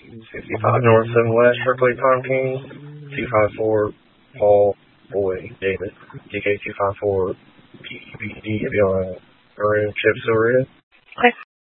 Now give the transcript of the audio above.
65 North 7 West, Berkeley, Palm King, 254 Paul Boy David, DK 254 PBD, if you want to maroon chip silver red. Okay.